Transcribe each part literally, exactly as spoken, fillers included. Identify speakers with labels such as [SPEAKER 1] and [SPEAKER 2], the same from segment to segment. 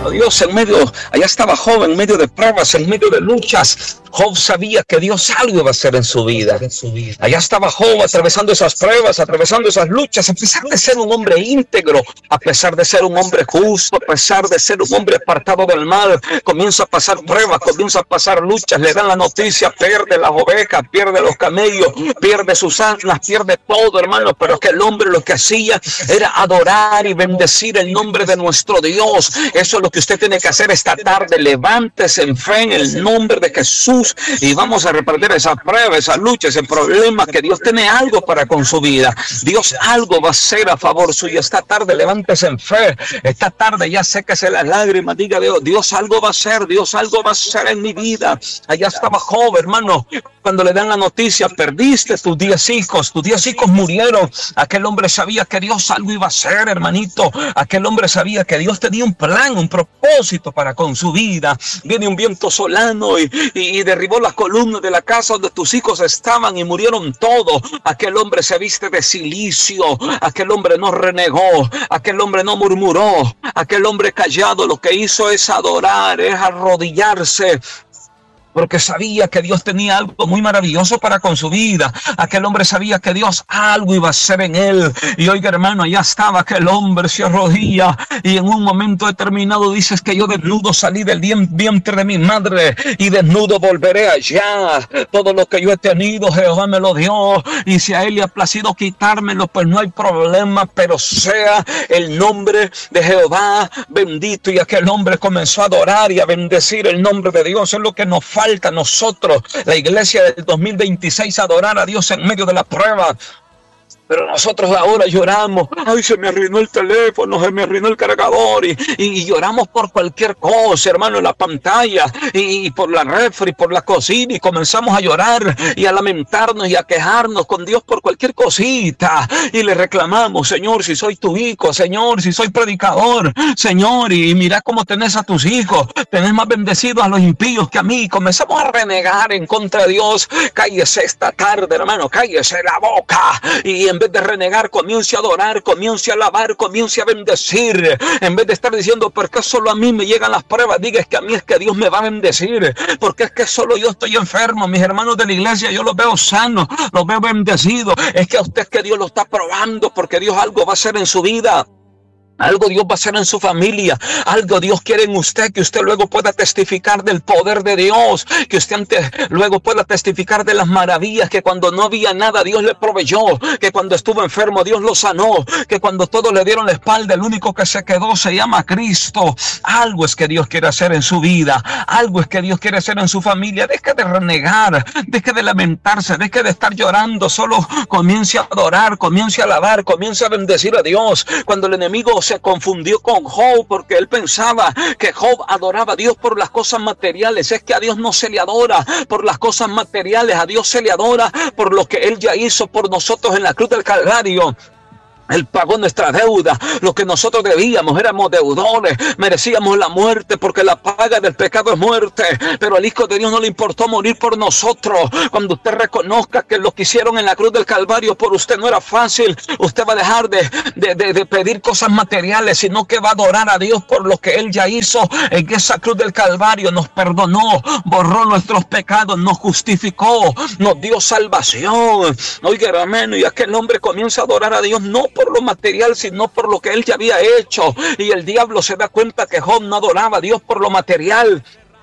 [SPEAKER 1] Pero Dios en medio, allá estaba Job en medio de pruebas, en medio de luchas. Job sabía que Dios algo iba a hacer en su vida. Allá estaba Job atravesando esas pruebas, atravesando esas luchas, a pesar de ser un hombre íntegro, a pesar de ser un hombre justo, a pesar de ser un hombre apartado del mal. Comienza a pasar pruebas, comienza a pasar luchas, le dan la noticia, pierde las ovejas, pierde los camellos, pierde sus asnas, pierde todo, hermano. Pero que el hombre lo que hacía era adorar y bendecir el nombre de nuestro Dios. Eso es lo que usted tiene que hacer esta tarde. Levántese en fe en el nombre de Jesús y vamos a repartir esa prueba, esa lucha, ese problema, que Dios tiene algo para con su vida. Dios algo va a hacer a favor suyo. Esta tarde levántese en fe. Esta tarde ya séquese las lágrimas. Diga Dios, Dios algo va a hacer, Dios algo va a hacer en mi vida. Allá estaba Job, hermano, cuando le dan la noticia, perdiste tus diez hijos, tus diez hijos murieron. Aquel hombre sabía que Dios algo iba a hacer, hermanito. Aquel hombre sabía que Dios tenía un plan, un propósito para con su vida. Viene un viento solano y, y, y derribó las columnas de la casa donde tus hijos estaban y murieron todos. Aquel hombre se viste de silicio. Aquel hombre no renegó. Aquel hombre no murmuró. Aquel hombre callado lo que hizo es adorar, es arrodillarse, porque sabía que Dios tenía algo muy maravilloso para con su vida. Aquel hombre sabía que Dios algo iba a hacer en él. Y oiga, hermano, allá estaba aquel hombre, se arrodilla y en un momento determinado dices que yo desnudo salí del vientre de mi madre y desnudo volveré allá. Todo lo que yo he tenido, Jehová me lo dio, y si a él le ha placido quitármelo, pues no hay problema, pero sea el nombre de Jehová bendito. Y aquel hombre comenzó a adorar y a bendecir el nombre de Dios. Es lo que nos falta a nosotros, la iglesia del dos mil veintiséis, adorar a Dios en medio de la prueba. Pero nosotros ahora lloramos, ay, se me arruinó el teléfono, se me arruinó el cargador, y, y, y lloramos por cualquier cosa, hermano, en la pantalla, y, y por la refri, por la cocina, y comenzamos a llorar y a lamentarnos y a quejarnos con Dios por cualquier cosita, y le reclamamos, Señor, si soy tu hijo, Señor, si soy predicador, Señor, y mira cómo tenés a tus hijos, tenés más bendecidos a los impíos que a mí. Comenzamos a renegar en contra de Dios. Cállese esta tarde, hermano, cállese la boca, y en vez de renegar, comience a adorar, comience a alabar, comience a bendecir. En vez de estar diciendo, ¿por qué solo a mí me llegan las pruebas? Diga, es que a mí es que Dios me va a bendecir. Porque es que solo yo estoy enfermo. Mis hermanos de la iglesia, yo los veo sanos, los veo bendecidos. Es que a usted es que Dios lo está probando, porque Dios algo va a hacer en su vida. Algo Dios va a hacer en su familia. Algo Dios quiere en usted, que usted luego pueda testificar del poder de Dios, que usted antes, luego pueda testificar de las maravillas, que cuando no había nada Dios le proveyó, que cuando estuvo enfermo Dios lo sanó, que cuando todos le dieron la espalda el único que se quedó se llama Cristo. Algo es que Dios quiere hacer en su vida, algo es que Dios quiere hacer en su familia. Deje de renegar, deje de lamentarse, deje de estar llorando, solo comience a adorar, comience a alabar, comience a bendecir a Dios. Cuando el enemigo se confundió con Job, porque él pensaba que Job adoraba a Dios por las cosas materiales. Es que a Dios no se le adora por las cosas materiales, a Dios se le adora por lo que él ya hizo por nosotros en la cruz del Calvario. Él pagó nuestra deuda, lo que nosotros debíamos, éramos deudores, merecíamos la muerte, porque la paga del pecado es muerte, pero al Hijo de Dios no le importó morir por nosotros. Cuando usted reconozca que lo que hicieron en la cruz del Calvario por usted no era fácil, usted va a dejar de, de, de, de pedir cosas materiales, sino que va a adorar a Dios por lo que Él ya hizo en esa cruz del Calvario. Nos perdonó, borró nuestros pecados, nos justificó, nos dio salvación. Oiga, hermano, y aquel hombre comienza a adorar a Dios no por lo material, sino por lo que él ya había hecho. Y el diablo se da cuenta que Job no adoraba a Dios por lo material,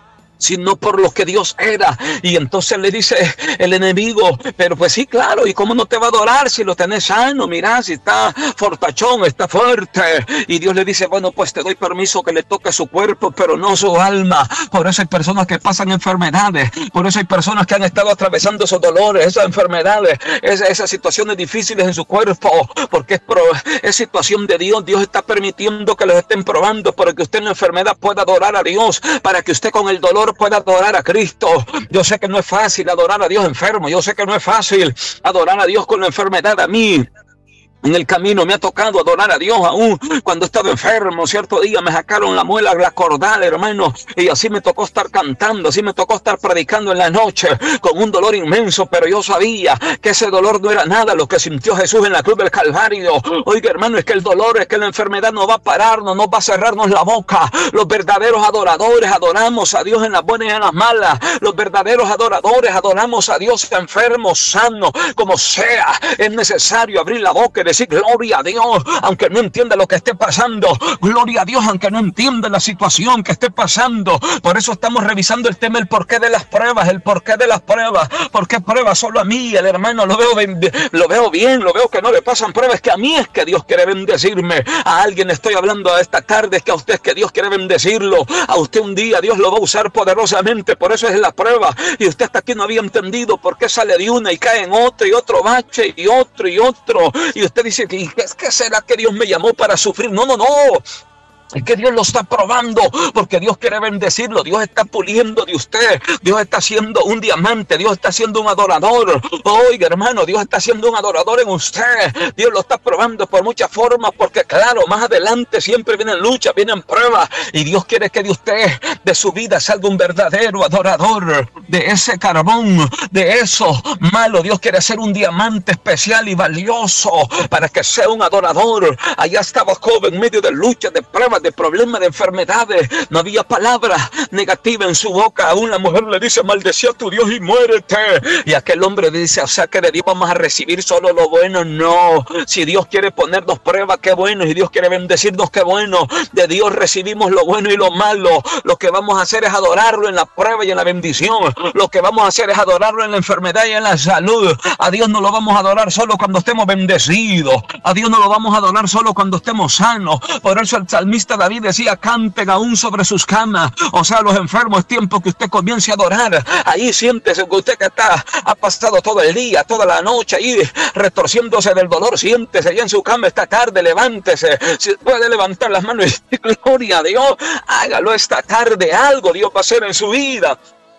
[SPEAKER 1] sino por lo que Dios era. Y entonces le dice el enemigo, pero pues sí, claro, ¿y cómo no te va a adorar si lo tenés sano? Mirá, si está fortachón, está fuerte. Y Dios le dice, bueno, pues te doy permiso que le toque su cuerpo, pero no su alma. Por eso hay personas que pasan enfermedades, por eso hay personas que han estado atravesando esos dolores, esas enfermedades, esas, esas situaciones difíciles en su cuerpo, porque es, pro, es situación de Dios. Dios está permitiendo que los estén probando para que usted en la enfermedad pueda adorar a Dios, para que usted con el dolor pueda adorar a Cristo. Yo sé que no es fácil adorar a Dios enfermo, yo sé que no es fácil adorar a Dios con la enfermedad. A mí En el camino me ha tocado adorar a Dios aún cuando he estado enfermo. Cierto día me sacaron la muela, la cordal, hermano, y así me tocó estar cantando, así me tocó estar predicando en la noche con un dolor inmenso, pero yo sabía que ese dolor no era nada lo que sintió Jesús en la cruz del Calvario. Oiga, hermano, es que el dolor, es que la enfermedad no va a pararnos, no va a cerrarnos la boca. Los verdaderos adoradores adoramos a Dios en las buenas y en las malas. Los verdaderos adoradores adoramos a Dios enfermo, sano, como sea. Es necesario abrir la boca y decir gloria a Dios, aunque no entienda lo que esté pasando. Gloria a Dios, aunque no entienda la situación que esté pasando. Por eso estamos revisando el tema, el porqué de las pruebas, el porqué de las pruebas. ¿Por qué pruebas solo a mí? El hermano lo veo, lo veo bien, lo veo que no le pasan pruebas. Que a mí es que Dios quiere bendecirme. A alguien estoy hablando esta tarde, es que a usted es que Dios quiere bendecirlo. A usted un día Dios lo va a usar poderosamente. Por eso es la prueba. Y usted hasta aquí no había entendido por qué sale de una y cae en otra y otro bache y otro y otro. Y usted dice, ¿es que será que Dios me llamó para sufrir? No, no, no. Es que Dios lo está probando porque Dios quiere bendecirlo. Dios está puliendo de usted. Dios está haciendo un diamante. Dios está haciendo un adorador. Oiga, hermano, Dios está haciendo un adorador en usted. Dios lo está probando por muchas formas porque, claro, más adelante siempre vienen luchas, vienen pruebas. Y Dios quiere que de usted, de su vida, salga un verdadero adorador. De ese carbón, de eso malo, Dios quiere hacer un diamante especial y valioso para que sea un adorador. Allá estaba Job en medio de luchas, de pruebas, de problemas, de enfermedades. No había palabra negativa en su boca. Aún la mujer le dice, maldecí a tu Dios y muérete. Y aquel hombre dice, o sea que de Dios vamos a recibir solo lo bueno. No, si Dios quiere ponernos pruebas, qué bueno. Y Dios quiere bendecirnos, qué bueno. De Dios recibimos lo bueno y lo malo. Lo que vamos a hacer es adorarlo en la prueba y en la bendición. Lo que vamos a hacer es adorarlo en la enfermedad y en la salud. A Dios no lo vamos a adorar solo cuando estemos bendecidos. A Dios no lo vamos a adorar solo cuando estemos sanos. Por eso el salmista David decía, canten aún sobre sus camas. O sea, los enfermos, es tiempo que usted comience a adorar. Ahí siéntese, que usted que está, ha pasado todo el día, toda la noche ahí retorciéndose del dolor, siéntese allá en su cama esta tarde, levántese. Si puede levantar las manos y decir, gloria a Dios, hágalo esta tarde. Algo Dios va a hacer en su vida.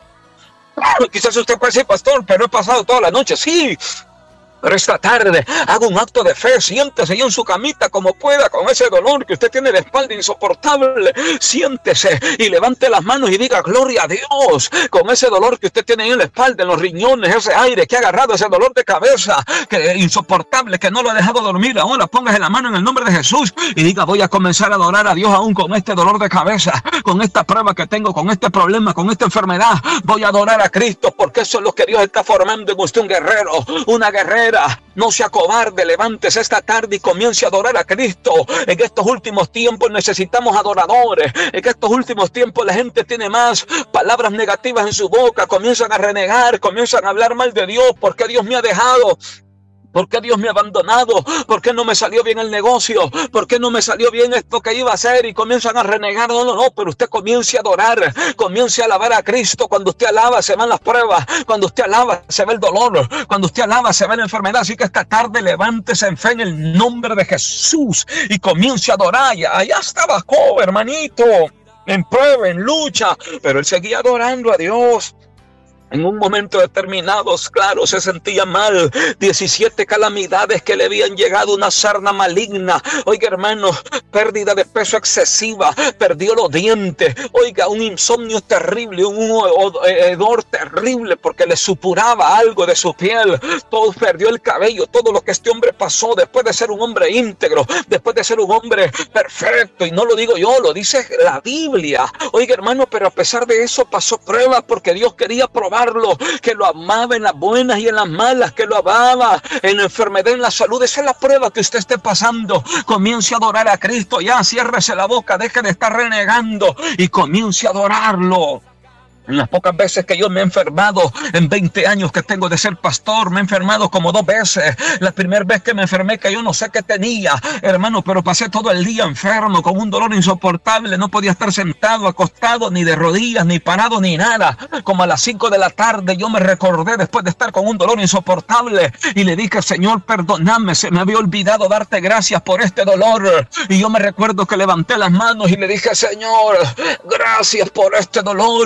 [SPEAKER 1] Quizás usted puede decir, pastor, pero he pasado toda la noche. Sí, pero esta tarde haga un acto de fe, siéntese ahí en su camita como pueda, con ese dolor que usted tiene de espalda insoportable. Siéntese y levante las manos y diga gloria a Dios. Con ese dolor que usted tiene ahí en la espalda, en los riñones, ese aire que ha agarrado, ese dolor de cabeza que insoportable, que no lo ha dejado dormir. Ahora póngase la mano en el nombre de Jesús y diga, voy a comenzar a adorar a Dios aún con este dolor de cabeza, con esta prueba que tengo, con este problema, con esta enfermedad. Voy a adorar a Cristo porque eso es lo que Dios está formando en usted, un guerrero, una guerrera. No sea cobarde, levántese esta tarde y comience a adorar a Cristo. En estos últimos tiempos necesitamos adoradores. En estos últimos tiempos la gente tiene más palabras negativas en su boca. Comienzan a renegar, comienzan a hablar mal de Dios. ¿Por qué Dios me ha dejado? ¿Por qué Dios me ha abandonado? ¿Por qué no me salió bien el negocio? ¿Por qué no me salió bien esto que iba a hacer? Y comienzan a renegar. No, no, no, pero usted comience a adorar, comience a alabar a Cristo. Cuando usted alaba se van las pruebas, cuando usted alaba se ve el dolor, cuando usted alaba se ve la enfermedad. Así que esta tarde levántese en fe en el nombre de Jesús y comience a adorar. Allá estaba Job, hermanito, en prueba, en lucha, pero él seguía adorando a Dios. En un momento determinado, claro, se sentía mal. diecisiete calamidades que le habían llegado, una sarna maligna. Oiga, hermano, pérdida de peso excesiva, perdió los dientes. Oiga, un insomnio terrible, un hedor terrible porque le supuraba algo de su piel. Todo, perdió el cabello, todo lo que este hombre pasó después de ser un hombre íntegro, después de ser un hombre perfecto. Y no lo digo yo, lo dice la Biblia. Oiga, hermano, pero a pesar de eso pasó pruebas porque Dios quería probar que lo amaba en las buenas y en las malas, que lo amaba en la enfermedad, en la salud. Esa es la prueba que usted esté pasando. Comience a adorar a Cristo. Ya, ciérrese la boca, deje de estar renegando y comience a adorarlo. En las pocas veces que yo me he enfermado, en veinte años que tengo de ser pastor, me he enfermado como dos veces. La primera vez que me enfermé, que yo no sé qué tenía, hermano, pero pasé todo el día enfermo, con un dolor insoportable. No podía estar sentado, acostado, ni de rodillas, ni parado, ni nada. Como a las cinco de la tarde yo me recordé después de estar con un dolor insoportable y le dije, Señor, perdóname, se me había olvidado darte gracias por este dolor. Y yo me recuerdo que levanté las manos y le dije, Señor, gracias por este dolor. Y me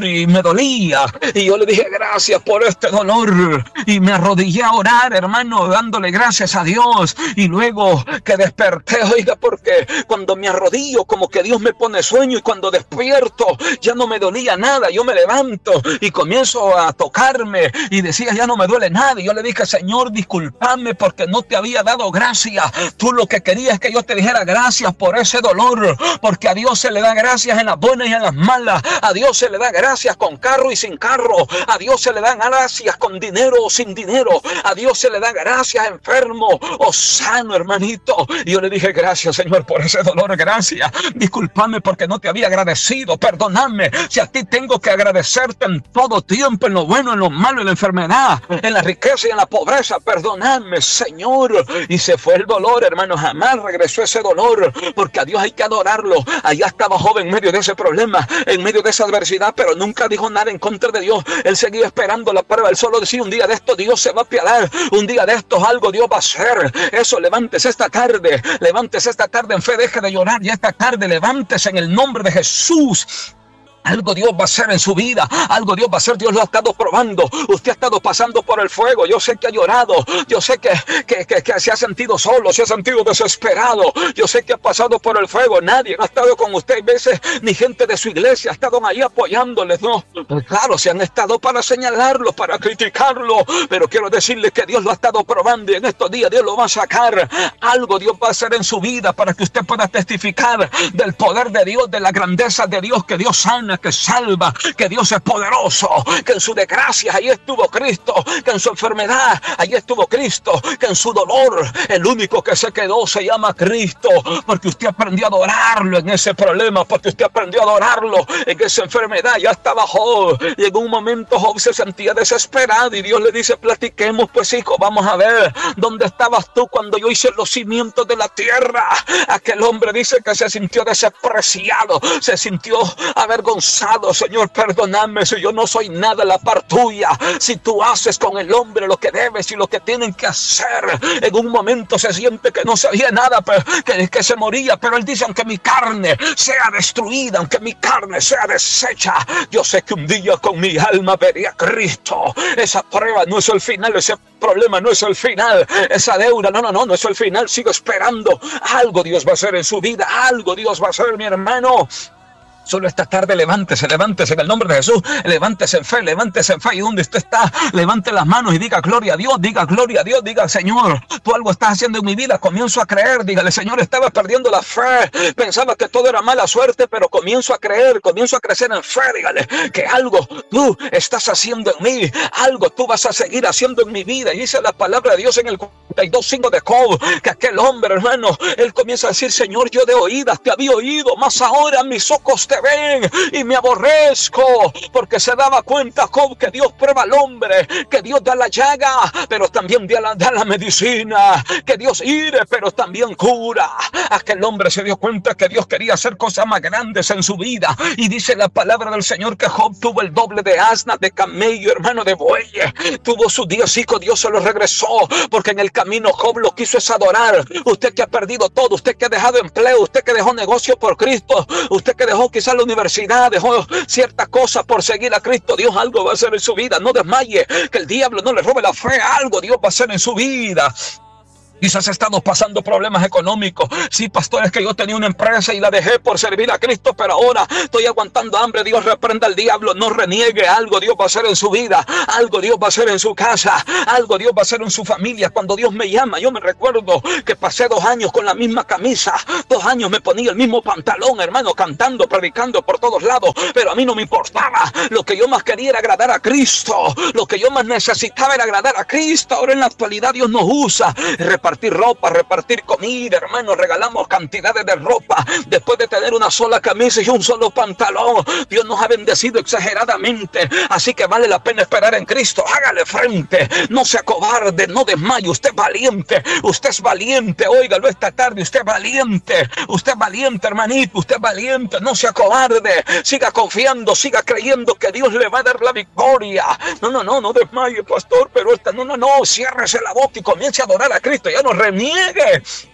[SPEAKER 1] dolía. Y yo le dije, gracias por este dolor. Y me arrodillé a orar, hermano, dándole gracias a Dios. Y luego que desperté, oiga, porque cuando me arrodillo, como que Dios me pone sueño, y cuando despierto, ya no me dolía nada. Yo me levanto y comienzo a tocarme y decía, ya no me duele nada. Y yo le dije, Señor, discúlpame porque no te había dado gracias. Tú lo que querías es que yo te dijera gracias por ese dolor, porque a Dios se le da gracias en las buenas y en las malas. A Dios se le da gracias con carro y sin carro. A Dios se le dan gracias con dinero o sin dinero. A Dios se le da gracias enfermo o sano, hermanito. Y yo le dije, gracias, Señor, por ese dolor. Gracias. Discúlpame porque no te había agradecido. Perdóname si a ti tengo que agradecerte en todo tiempo, en lo bueno, en lo malo, en la enfermedad, en la riqueza y en la pobreza. Perdóname, Señor. Y se fue el dolor, hermano. Jamás regresó ese dolor, porque a Dios hay que adorarlo. Allá estaba Job en medio de ese problema, en medio de esa adversidad, pero nunca dijo nada en contra de Dios. Él seguía esperando la prueba. Él solo decía, un día de esto Dios se va a apiadar, un día de estos algo Dios va a hacer. Eso, levántese esta tarde, levántese esta tarde en fe, deje de llorar, y esta tarde levántese en el nombre de Jesús. Algo Dios va a hacer en su vida, algo Dios va a hacer. Dios lo ha estado probando. Usted ha estado pasando por el fuego. Yo sé que ha llorado, yo sé que, que, que, que se ha sentido solo, se ha sentido desesperado. Yo sé que ha pasado por el fuego. Nadie ha estado con usted. Hay veces ni gente de su iglesia ha estado ahí apoyándoles. No, claro, se han estado para señalarlo, para criticarlo, pero quiero decirles que Dios lo ha estado probando, y en estos días Dios lo va a sacar. Algo Dios va a hacer en su vida para que usted pueda testificar del poder de Dios, de la grandeza de Dios, que Dios sana, que salva, que Dios es poderoso, que en su desgracia ahí estuvo Cristo, que en su enfermedad ahí estuvo Cristo, que en su dolor el único que se quedó se llama Cristo, porque usted aprendió a adorarlo en ese problema, porque usted aprendió a adorarlo en esa enfermedad. Ya estaba Job, y en un momento Job se sentía desesperado, y Dios le dice, platiquemos pues, hijo, vamos a ver dónde estabas tú cuando yo hice los cimientos de la tierra. Aquel hombre dice que se sintió despreciado, se sintió avergonzado. Señor, perdóname si yo no soy nada a la par tuya. Si tú haces con el hombre lo que debes y lo que tienen que hacer. En un momento se siente que no sabía nada, pero que, que se moría, pero él dice, aunque mi carne sea destruida, aunque mi carne sea deshecha, yo sé que un día con mi alma veré a Cristo. Esa prueba no es el final, ese problema no es el final, esa deuda, no, no, no, no es el final. Sigo esperando. Algo Dios va a hacer en su vida, algo Dios va a hacer, mi hermano. Solo esta tarde levántese, levántese en el nombre de Jesús, levántese en fe, levántese en fe, y donde usted está, levante las manos y diga gloria a Dios, diga gloria a Dios, diga, Señor, tú algo estás haciendo en mi vida, comienzo a creer. Dígale, Señor, estaba perdiendo la fe, pensaba que todo era mala suerte, pero comienzo a creer, comienzo a crecer en fe. Dígale que algo tú estás haciendo en mí, algo tú vas a seguir haciendo en mi vida. Y dice la palabra de Dios en el cuarenta y dos cinco de Job, que aquel hombre, hermano, él comienza a decir, Señor, yo de oídas te había oído, mas ahora mis ojos te ven y me aborrezco, porque se daba cuenta Job que Dios prueba al hombre, que Dios da la llaga, pero también da la, da la medicina, que Dios hiere, pero también cura. Aquel hombre se dio cuenta que Dios quería hacer cosas más grandes en su vida, y dice la palabra del Señor que Job tuvo el doble de asnas, de camello, hermano, de bueyes, tuvo sus diez hijos, Dios se los regresó, porque en el camino Job lo quiso es adorar. Usted que ha perdido todo, usted que ha dejado empleo, usted que dejó negocio por Cristo, usted que dejó quizás la universidad, dejó ciertas cosas por seguir a Cristo, Dios algo va a hacer en su vida. No desmaye, que el diablo no le robe la fe, algo Dios va a hacer en su vida. Quizás estamos pasando problemas económicos. Sí, pastor, es que yo tenía una empresa y la dejé por servir a Cristo, pero ahora estoy aguantando hambre. Dios reprenda al diablo, no reniegue. Algo Dios va a hacer en su vida, algo Dios va a hacer en su casa, algo Dios va a hacer en su familia. Cuando Dios me llama, yo me recuerdo que pasé dos años con la misma camisa, dos años me ponía el mismo pantalón, hermano, cantando, predicando por todos lados, pero a mí no me importaba. Lo que yo más quería era agradar a Cristo, lo que yo más necesitaba era agradar a Cristo. Ahora en la actualidad Dios nos usa, repartir ropa, repartir comida, hermano, regalamos cantidades de ropa. Después de tener una sola camisa y un solo pantalón, Dios nos ha bendecido exageradamente. Así que vale la pena esperar en Cristo. Hágale frente, no sea cobarde, no desmaye. Usted es valiente, usted es valiente. Óigalo esta tarde, usted es valiente, usted es valiente, hermanito, usted es valiente, no sea cobarde. Siga confiando, siga creyendo que Dios le va a dar la victoria. No, no, no, no desmaye, pastor, pero esta, no, no, no, ciérrese la boca y comience a adorar a Cristo. Ya no reniegue.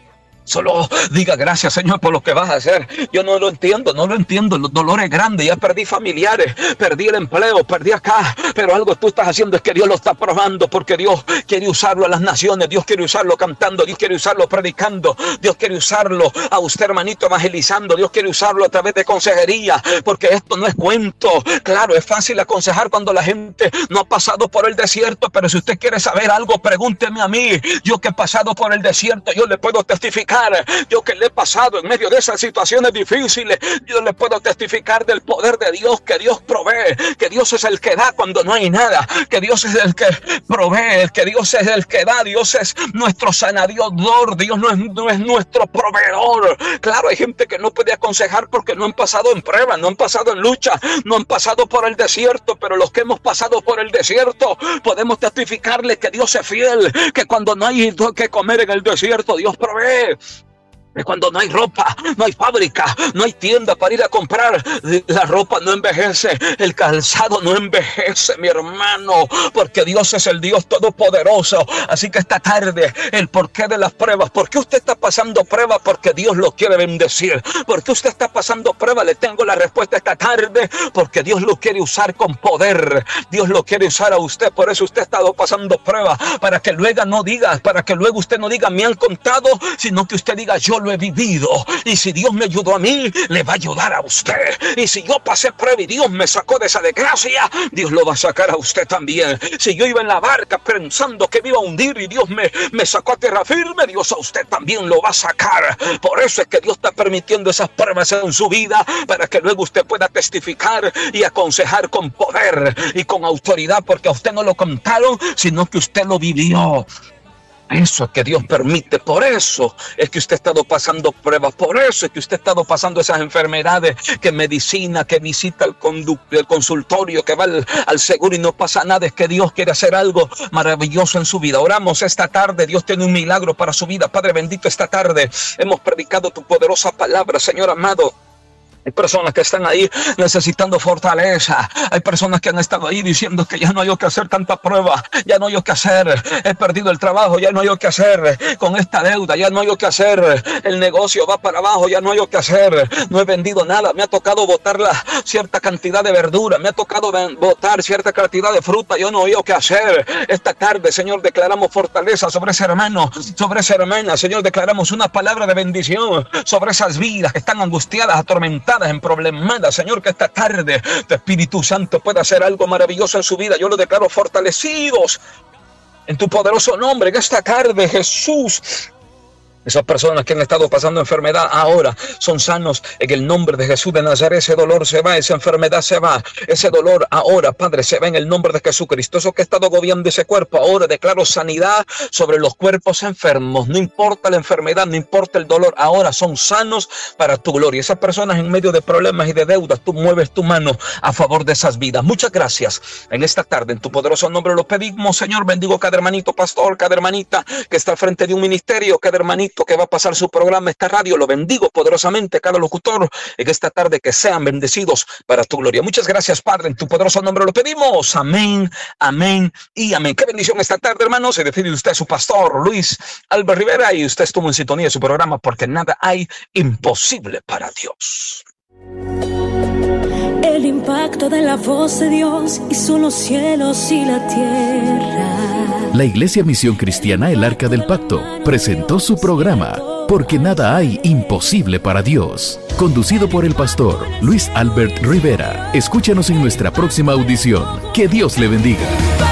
[SPEAKER 1] Solo diga gracias, Señor, por lo que vas a hacer. Yo no lo entiendo, no lo entiendo. El dolor es grande. Ya perdí familiares, perdí el empleo, perdí acá. Pero algo tú estás haciendo es que Dios lo está probando, porque Dios quiere usarlo a las naciones. Dios quiere usarlo cantando. Dios quiere usarlo predicando. Dios quiere usarlo a usted, hermanito, evangelizando. Dios quiere usarlo a través de consejería, porque esto no es cuento. Claro, es fácil aconsejar cuando la gente no ha pasado por el desierto, pero si usted quiere saber algo, pregúnteme a mí. Yo que he pasado por el desierto, yo le puedo testificar. Yo que le he pasado en medio de esas situaciones difíciles, yo le puedo testificar del poder de Dios, que Dios provee, que Dios es el que da cuando no hay nada, que Dios es el que provee, que Dios es el que da, Dios es nuestro sanador, Dios no es, no es nuestro proveedor. Claro, hay gente que no puede aconsejar porque no han pasado en prueba, no han pasado en lucha, no han pasado por el desierto, pero los que hemos pasado por el desierto podemos testificarle que Dios es fiel, que cuando no hay que comer en el desierto, Dios provee. Cuando no hay ropa, no hay fábrica, no hay tienda para ir a comprar, la ropa no envejece, el calzado no envejece, mi hermano, porque Dios es el Dios todopoderoso. Así que esta tarde, el porqué de las pruebas, ¿por qué usted está pasando pruebas? Porque Dios lo quiere bendecir. ¿Por qué usted está pasando pruebas? Le tengo la respuesta esta tarde, porque Dios lo quiere usar con poder. Dios lo quiere usar a usted, por eso usted ha estado pasando pruebas, para que luego no diga, para que luego usted no diga, me han contado, sino que usted diga, yo lo he vivido, y si Dios me ayudó a mí, le va a ayudar a usted. Y si yo pasé prueba y Dios me sacó de esa desgracia, Dios lo va a sacar a usted también. Si yo iba en la barca pensando que me iba a hundir y Dios me, me sacó a tierra firme, Dios a usted también lo va a sacar. Por eso es que Dios está permitiendo esas pruebas en su vida, para que luego usted pueda testificar y aconsejar con poder y con autoridad, porque a usted no lo contaron, sino que usted lo vivió. Eso es que Dios permite, por eso es que usted ha estado pasando pruebas, por eso es que usted ha estado pasando esas enfermedades, que medicina, que visita el, el consultorio, que va al, al seguro y no pasa nada. Es que Dios quiere hacer algo maravilloso en su vida. Oramos esta tarde, Dios tiene un milagro para su vida. Padre bendito, esta tarde hemos predicado tu poderosa palabra, Señor amado. Hay personas que están ahí necesitando fortaleza. Hay personas que han estado ahí diciendo que ya no hay que hacer tanta prueba, ya no hay que hacer, he perdido el trabajo, ya no hay que hacer, con esta deuda, ya no hay que hacer, el negocio va para abajo, ya no hay que hacer, no he vendido nada, me ha tocado botar la cierta cantidad de verdura, me ha tocado botar cierta cantidad de fruta, yo no hay que hacer. Esta tarde, Señor, declaramos fortaleza sobre ese hermano, sobre esa hermana. Señor, declaramos una palabra de bendición sobre esas vidas que están angustiadas, atormentadas, en problemadas. Señor, que esta tarde tu Espíritu Santo pueda hacer algo maravilloso en su vida. Yo lo declaro fortalecidos en tu poderoso nombre, en esta tarde, Jesús. Esas personas que han estado pasando enfermedad ahora son sanos en el nombre de Jesús de Nazaret. Ese dolor se va, esa enfermedad se va, ese dolor ahora, Padre, se va en el nombre de Jesucristo. Eso que ha estado agobiando ese cuerpo, ahora declaro sanidad sobre los cuerpos enfermos. No importa la enfermedad, no importa el dolor, ahora son sanos para tu gloria. Esas personas en medio de problemas y de deudas, tú mueves tu mano a favor de esas vidas. Muchas gracias. En esta tarde, en tu poderoso nombre lo pedimos, Señor. Bendigo cada hermanito pastor, cada hermanita que está al frente de un ministerio, cada hermanito que va a pasar su programa, esta radio, lo bendigo poderosamente, cada locutor en esta tarde, que sean bendecidos para tu gloria. Muchas gracias, Padre, en tu poderoso nombre lo pedimos, amén, amén y amén. Qué bendición esta tarde, hermanos. Se decide usted su pastor Luis Albert Rivera, y usted estuvo en sintonía de su programa, porque nada hay imposible para Dios.
[SPEAKER 2] El impacto de la voz de Dios hizo los cielos y la tierra.
[SPEAKER 3] La Iglesia Misión Cristiana El Arca del Pacto presentó su programa Porque nada hay imposible para Dios, conducido por el pastor Luis Albert Rivera. Escúchanos en nuestra próxima audición. Que Dios le bendiga.